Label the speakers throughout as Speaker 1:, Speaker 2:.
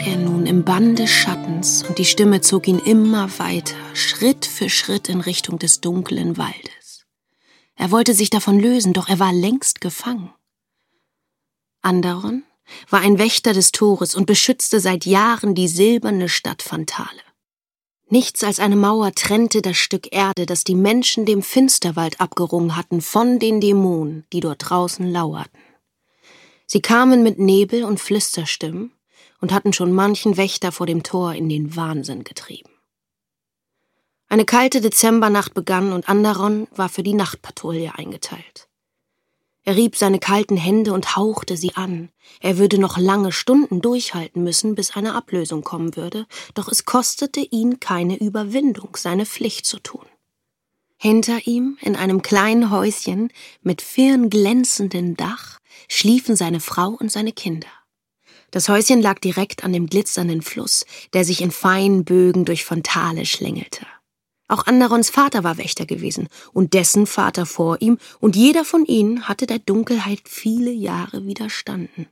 Speaker 1: er nun im Bann des Schattens und die Stimme zog ihn immer weiter, Schritt für Schritt in Richtung des dunklen Waldes. Er wollte sich davon lösen, doch er war längst gefangen. Anderon war ein Wächter des Tores und beschützte seit Jahren die silberne Stadt Phantale. Nichts als eine Mauer trennte das Stück Erde, das die Menschen dem Finsterwald abgerungen hatten, von den Dämonen, die dort draußen lauerten. Sie kamen mit Nebel und Flüsterstimmen und hatten schon manchen Wächter vor dem Tor in den Wahnsinn getrieben. Eine kalte Dezembernacht begann und Anderon war für die Nachtpatrouille eingeteilt. Er rieb seine kalten Hände und hauchte sie an. Er würde noch lange Stunden durchhalten müssen, bis eine Ablösung kommen würde, doch es kostete ihn keine Überwindung, seine Pflicht zu tun. Hinter ihm, in einem kleinen Häuschen mit firnglänzendem Dach, schliefen seine Frau und seine Kinder. Das Häuschen lag direkt an dem glitzernden Fluss, der sich in feinen Bögen durch Phantale schlängelte. Auch Anderons Vater war Wächter gewesen und dessen Vater vor ihm, und jeder von ihnen hatte der Dunkelheit viele Jahre widerstanden.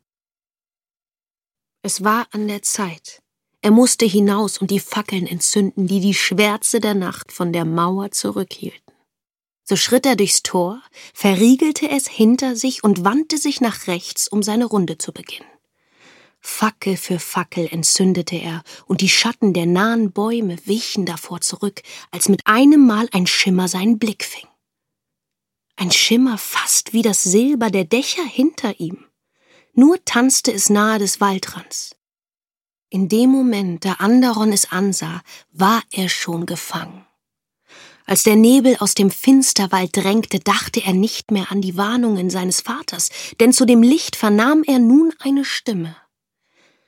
Speaker 1: Es war an der Zeit. Er musste hinaus und die Fackeln entzünden, die die Schwärze der Nacht von der Mauer zurückhielten. So schritt er durchs Tor, verriegelte es hinter sich und wandte sich nach rechts, um seine Runde zu beginnen. Fackel für Fackel entzündete er, und die Schatten der nahen Bäume wichen davor zurück, als mit einem Mal ein Schimmer seinen Blick fing. Ein Schimmer fast wie das Silber der Dächer hinter ihm. Nur tanzte es nahe des Waldrands. In dem Moment, da Anderon es ansah, war er schon gefangen. Als der Nebel aus dem Finsterwald drängte, dachte er nicht mehr an die Warnungen seines Vaters, denn zu dem Licht vernahm er nun eine Stimme.